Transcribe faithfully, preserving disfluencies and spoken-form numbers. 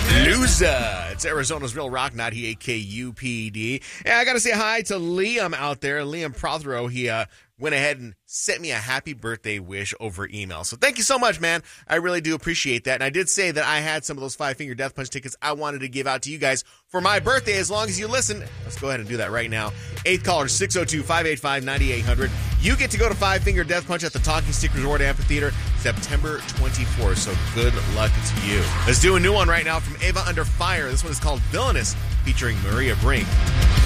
Loser. It's Arizona's Real Rock ninety-eight K U P D. And I got to say hi to Liam out there. Liam Prothero, he uh, went ahead and sent me a happy birthday wish over email. So thank you so much, man. I really do appreciate that. And I did say that I had some of those Five Finger Death Punch tickets I wanted to give out to you guys for my birthday as long as you listen. Let's go ahead and do that right now. Eighth caller, six oh two, five eight five, nine eight hundred. You get to go to Five Finger Death Punch at the Talking Stick Resort Amphitheater September twenty-fourth. So good luck to you. Let's do a new one right now from Ava Under Fire. This one is called Villainous, featuring Maria Brink.